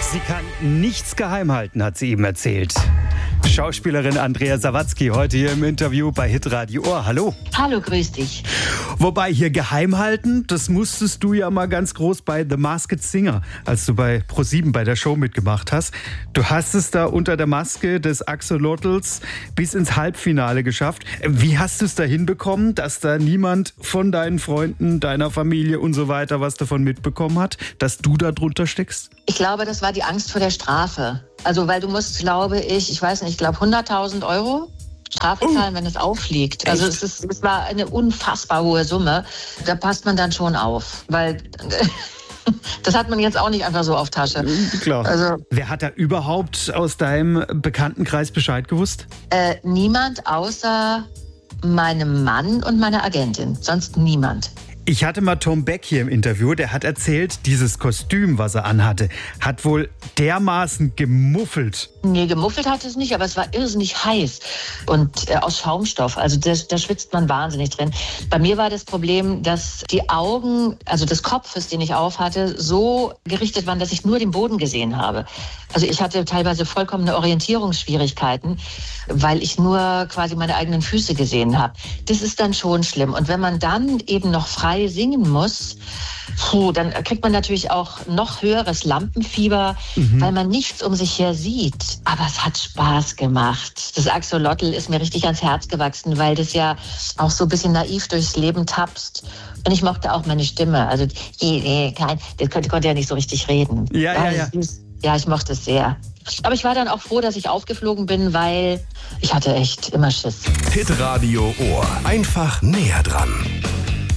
Sie kann nichts geheim halten, hat sie ihm erzählt. Schauspielerin Andrea Sawatzki heute hier im Interview bei Hitradio Ohr. Hallo. Hallo, grüß dich. Wobei hier geheim halten, das musstest du ja mal ganz groß bei The Masked Singer, als du bei ProSieben bei der Show mitgemacht hast. Du hast es da unter der Maske des Axolotls bis ins Halbfinale geschafft. Wie hast du es da hinbekommen, dass da niemand von deinen Freunden, deiner Familie und so weiter was davon mitbekommen hat, dass du da drunter steckst? Ich glaube, das war die Angst vor der Strafe. Also, weil du musst, glaube ich weiß nicht, ich glaube 100.000 Euro Strafe zahlen, wenn es auffliegt. Also es war eine unfassbar hohe Summe. Da passt man dann schon auf, weil das hat man jetzt auch nicht einfach so auf Tasche. Klar. Also, wer hat da überhaupt aus deinem Bekanntenkreis Bescheid gewusst? Niemand außer meinem Mann und meiner Agentin. Sonst niemand. Ich hatte mal Tom Beck hier im Interview, der hat erzählt, dieses Kostüm, was er anhatte, hat wohl dermaßen gemuffelt. Nee, gemuffelt hat es nicht, aber es war irrsinnig heiß und aus Schaumstoff. Also da schwitzt man wahnsinnig drin. Bei mir war das Problem, dass die Augen, also des Kopfes, den ich auf hatte, so gerichtet waren, dass ich nur den Boden gesehen habe. Also ich hatte teilweise vollkommene Orientierungsschwierigkeiten, weil ich nur quasi meine eigenen Füße gesehen habe. Das ist dann schon schlimm. Und wenn man dann eben noch frei singen muss, dann kriegt man natürlich auch noch höheres Lampenfieber, weil man nichts um sich her sieht. Aber es hat Spaß gemacht. Das Axolotl ist mir richtig ans Herz gewachsen, weil das ja auch so ein bisschen naiv durchs Leben tapst. Und ich mochte auch meine Stimme. Also das konnte ja nicht so richtig reden. Ja. Ja, ich mochte es sehr. Aber ich war dann auch froh, dass ich aufgeflogen bin, weil ich hatte echt immer Schiss. Hitradio Ohr. Einfach näher dran.